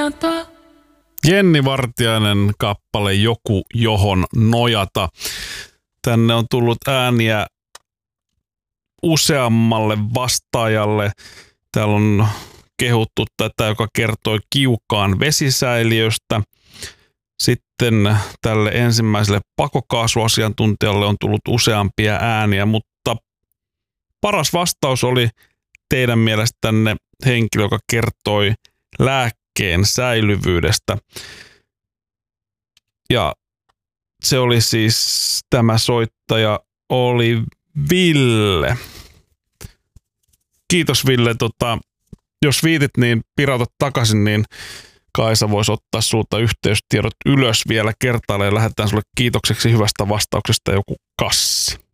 nojata. Jenni Vartiainen kappale Joku, johon nojata. Tänne on tullut ääniä useammalle vastaajalle. Täällä on kehuttu tätä, joka kertoi Kiukaan vesisäiliöstä. Sitten tälle ensimmäiselle pakokaasuasiantuntijalle on tullut useampia ääniä, mutta paras vastaus oli teidän mielestänne henkilö, joka kertoi lääkkeen säilyvyydestä. Ja se oli siis, tämä soittaja oli Ville. Kiitos Ville, jos viitit niin pirauta takaisin, niin Kaisa voisi ottaa sulta yhteystiedot ylös vielä kertaalleen ja lähetään sulle kiitokseksi hyvästä vastauksesta joku kassi.